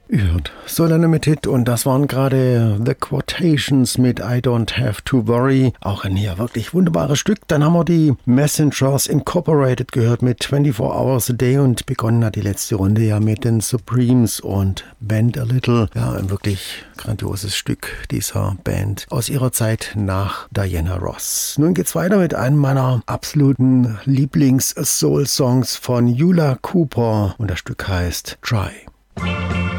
Ihr hört Soul Unlimited und das waren gerade The Quotations mit I Don't Have to Worry. Auch ein hier wirklich wunderbares Stück. Dann haben wir die Messengers Incorporated gehört mit 24 Hours a Day und begonnen hat die letzte Runde ja mit den Supremes und Bend a Little. Ja, ein wirklich grandioses Stück dieser Band aus ihrer Zeit nach Diana Ross. Nun geht's weiter mit einem meiner absoluten Lieblings-Soul-Songs von Eula Cooper und das Stück heißt Try.